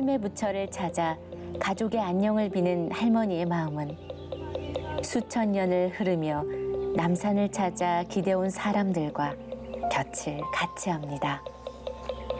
삶의 부처를 찾아 가족의 안녕을 비는 할머니의 마음은 수천 년을 흐르며 남산을 찾아 기대온 사람들과 곁을 같이 합니다.